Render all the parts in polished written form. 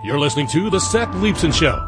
You're listening to The Seth Leibsohn Show.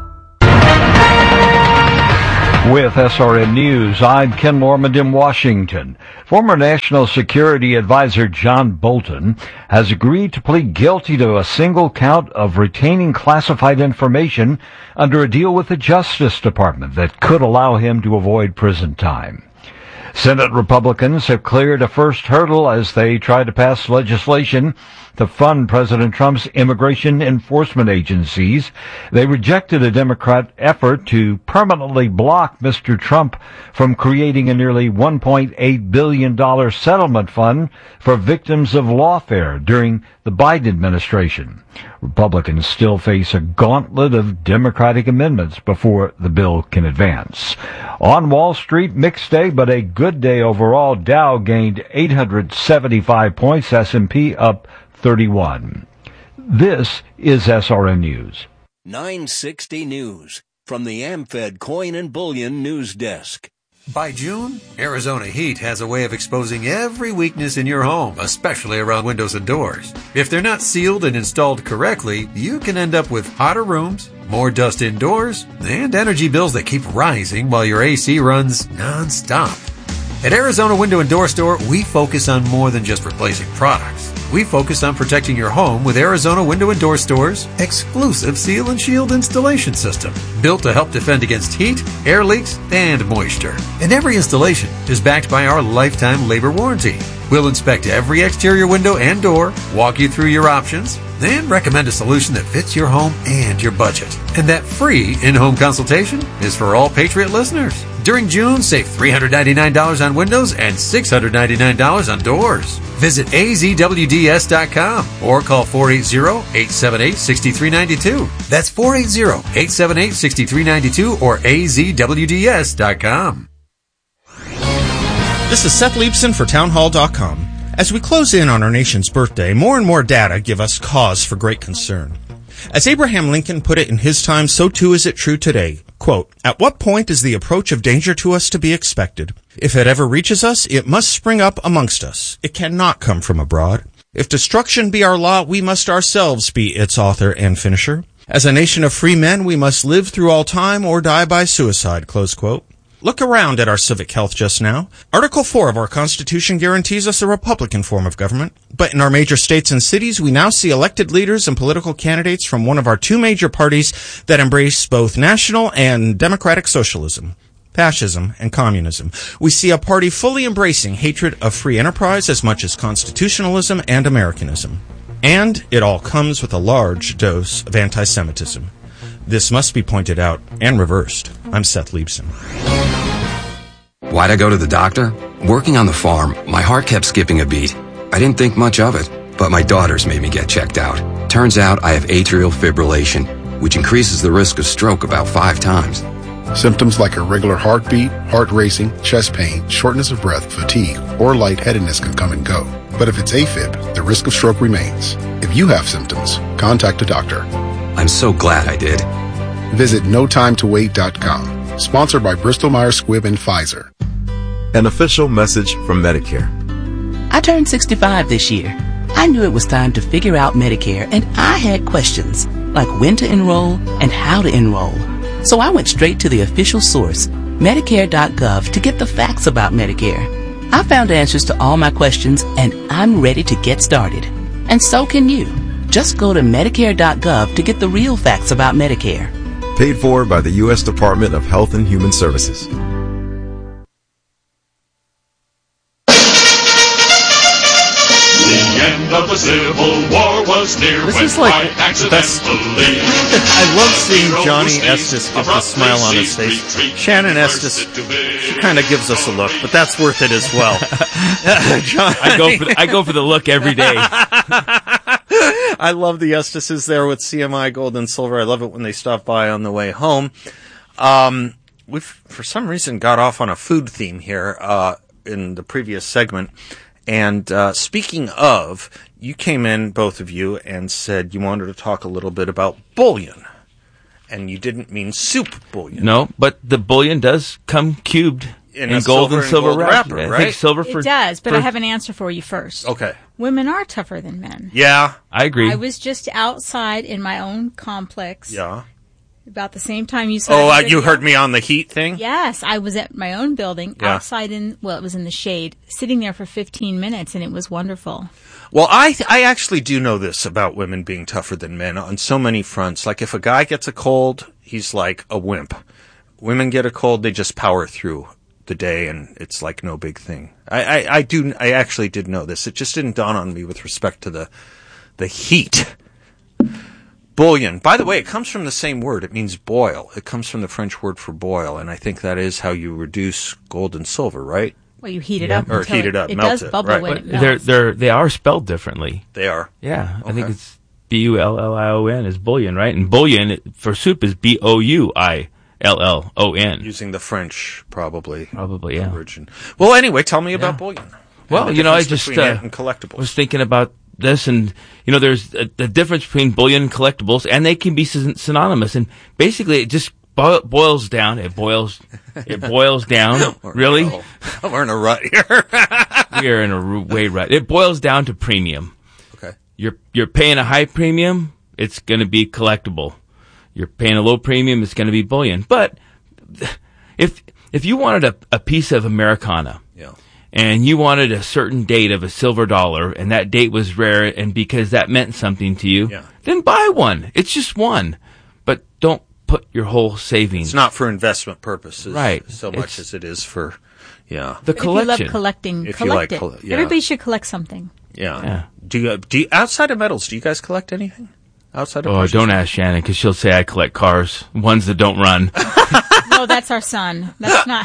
With SRN News, I'm Ken Norman in Washington. Former National Security Advisor John Bolton has agreed to plead guilty to a single count of retaining classified information under a deal with the Justice Department that could allow him to avoid prison time. Senate Republicans have cleared a first hurdle as they try to pass legislation to fund President Trump's immigration enforcement agencies. They rejected a Democrat effort to permanently block Mr. Trump from creating a nearly $1.8 billion settlement fund for victims of lawfare during the Biden administration. Republicans still face a gauntlet of Democratic amendments before the bill can advance. On Wall Street, mixed day, but a good day overall. Dow gained 875 points, S&P up 31. This is SRN News. 960 News from the AmFed Coin and Bullion News Desk. By June, Arizona Heat has a way of exposing every weakness in your home, especially around windows and doors. If they're not sealed and installed correctly, you can end up with hotter rooms, more dust indoors, and energy bills that keep rising while your AC runs non-stop. At Arizona Window and Door Store, we focus on more than just replacing products. We focus on protecting your home with Arizona Window and Door Store's exclusive Seal and Shield installation system, built to help defend against heat, air leaks, and moisture. And every installation is backed by our lifetime labor warranty. We'll inspect every exterior window and door, walk you through your options, then recommend a solution that fits your home and your budget. And that free in-home consultation is for all Patriot listeners. During June, save $399 on windows and $699 on doors. Visit azwds.com or call 480-878-6392. That's 480-878-6392 or azwds.com. This is Seth Leibsohn for townhall.com. As we close in on our nation's birthday, more and more data give us cause for great concern. As Abraham Lincoln put it in his time, so too is it true today. Quote, "At what point is the approach of danger to us to be expected? If it ever reaches us, it must spring up amongst us. It cannot come from abroad. If destruction be our lot, we must ourselves be its author and finisher. As a nation of free men, we must live through all time or die by suicide." Close quote. Look around at our civic health just now. Article 4 of our Constitution guarantees us a Republican form of government. But in our major states and cities, we now see elected leaders and political candidates from one of our two major parties that embrace both national and democratic socialism, fascism, and communism. We see a party fully embracing hatred of free enterprise as much as constitutionalism and Americanism. And it all comes with a large dose of anti-Semitism. This must be pointed out and reversed. I'm Seth Leibsohn. Why'd I go to the doctor? Working on the farm, my heart kept skipping a beat. I didn't think much of it, but my daughters made me get checked out. Turns out I have atrial fibrillation, which increases the risk of stroke about 5 times. Symptoms like irregular heartbeat, heart racing, chest pain, shortness of breath, fatigue, or lightheadedness can come and go. But if it's AFib, the risk of stroke remains. If you have symptoms, contact a doctor. I'm so glad I did. Visit NoTimeToWait.com. Sponsored by Bristol-Myers Squibb and Pfizer. An official message from Medicare. I turned 65 this year. I knew it was time to figure out Medicare, and I had questions, like when to enroll and how to enroll. So I went straight to the official source, Medicare.gov, to get the facts about Medicare. I found answers to all my questions, and I'm ready to get started. And so can you. Just go to Medicare.gov to get the real facts about Medicare. Paid for by the U.S. Department of Health and Human Services. The end of the Civil War was near This when is like I accidentally... I love seeing Johnny Estes give the smile on his face. Shannon Estes, she kind of gives us a look, but that's worth it as well. I go for the look every day. I love the Esteses there with CMI Gold and Silver. I love it when they stop by on the way home. We've, for some reason, got off on a food theme here in the previous segment. And speaking of, you came in, both of you, and said you wanted to talk a little bit about bullion. And you didn't mean soup bullion. No, but the bullion does come cubed in gold and silver wrapper, I right? think silver for It does, but for- I have an answer for you first. Okay. Women are tougher than men. Yeah. I agree. I was just outside in my own complex Yeah. about the same time you saw Oh, the you video. heard me on the heat thing? Yes, I was at my own building Yeah. outside it was in the shade, sitting there for 15 minutes, and it was wonderful. Well, I actually do know this about women being tougher than men on so many fronts. Like if a guy gets a cold, he's like a wimp. Women get a cold, they just power through the day, and it's like no big thing. I actually did know this. It just didn't dawn on me with respect to the heat. Bullion. By the way, it comes from the same word. It means boil. It comes from the French word for boil, and I think that is how you reduce gold and silver, right? Well, you heat it up. Or until heat it up, It melt does it, bubble right. when it But melts. they are spelled differently. They are. Yeah, I think Okay. it's Bullion is bullion, right? And bouillon for soup is Bouillon. Using the French, probably. Probably, yeah. Origin. Well, anyway, tell me about bullion. Well, And the I difference just between it and collectibles. was thinking about this, and there's the difference between bullion and collectibles, and they can be synonymous. And basically, it just boils down. It boils down. Really, we're in a rut here. We are in a way rut. It boils down to premium. Okay. You're paying a high premium, it's going to be collectible. You're paying a low premium, it's going to be bullion. But if you wanted a piece of Americana, yeah, and you wanted a certain date of a silver dollar, and that date was rare, and because that meant something to you, Yeah. then buy one. It's just one. But don't put your whole savings. It's not for investment purposes, Right. so much as it is for, the But collection. If you love collecting, If you collect like it. yeah. Everybody should collect something. Yeah. Yeah. Do you outside of metals? Do you guys collect anything outside of? Oh, precious don't metals? ask Shannon, because she'll say I collect cars, ones that don't run. No, that's our son. That's not.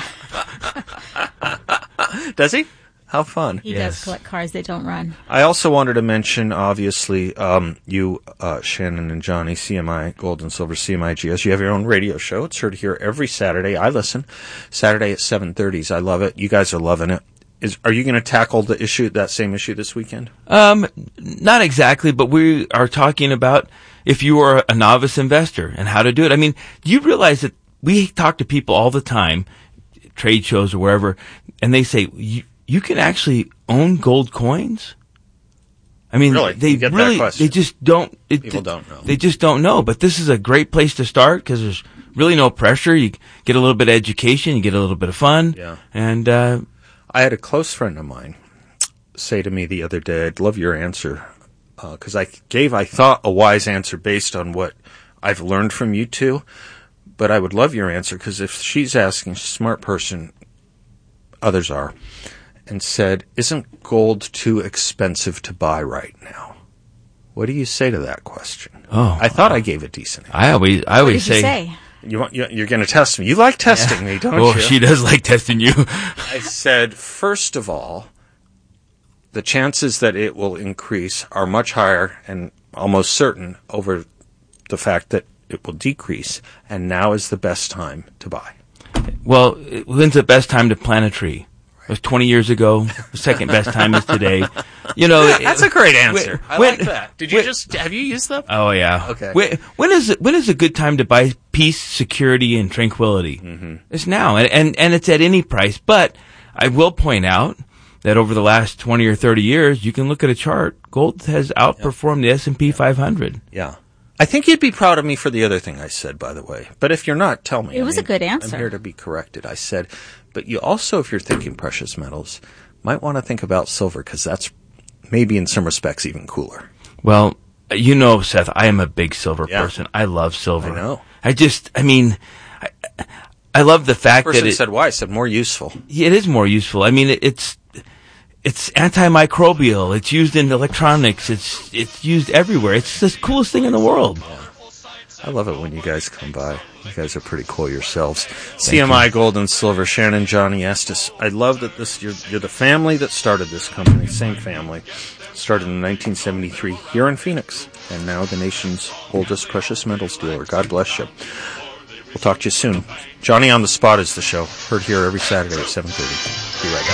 Does he? How fun! He does collect cars that don't run. I also wanted to mention, obviously, you, Shannon and Johnny, CMI, Gold and Silver, CMIGS. You have your own radio show. It's heard here every Saturday. I listen. Saturday at 7:30. I love it. You guys are loving it. Are you going to tackle that same issue this weekend? Not exactly, but we are talking about if you are a novice investor and how to do it. I mean, do you realize that we talk to people all the time, trade shows or wherever, and they say, you can actually own gold coins? I mean, Really? they You get that really, question. they just don't. People don't know. They just don't know. But this is a great place to start because there's really no pressure. You get a little bit of education, you get a little bit of fun. Yeah. And, I had a close friend of mine say to me the other day, I'd love your answer, because I thought, a wise answer based on what I've learned from you two, but I would love your answer, because if she's asking, she's a smart person, others are, and said, isn't gold too expensive to buy right now? What do you say to that question? Oh. I thought I gave a decent answer. I always What did you say? You're going to test me. You like testing me, don't oh, you? she does like testing you. I said, first of all, the chances that it will increase are much higher and almost certain over the fact that it will decrease, and now is the best time to buy. Well, when's the best time to plant a tree? It was 20 years ago. The second best time is today. That's a great answer. I like that. Have you used them? Oh yeah. Okay. When is a good time to buy peace, security, and tranquility? Mm-hmm. It's now, and it's at any price. But I will point out that over the last 20 or 30 years, you can look at a chart. Gold has outperformed the S&P 500. Yeah. I think you'd be proud of me for the other thing I said, by the way. But if you're not, tell me. It was a good answer. I'm here to be corrected. I said, but you also, if you're thinking precious metals, might want to think about silver, because that's maybe in some respects even cooler. Well, Seth, I am a big silver person. I love silver. I know. I love the fact that it said why? I said more useful. Yeah, it is more useful. I mean, it's antimicrobial. It's used in electronics. It's used everywhere. It's the coolest thing in the world. Yeah. I love it when you guys come by. You guys are pretty cool yourselves. CMI Gold and Silver, Shannon, Johnny Estes. I love that you're the family that started this company, same family. Started in 1973 here in Phoenix, and now the nation's oldest precious metals dealer. God bless you. We'll talk to you soon. Johnny on the Spot is the show. Heard here every Saturday at 7:30. Be right back.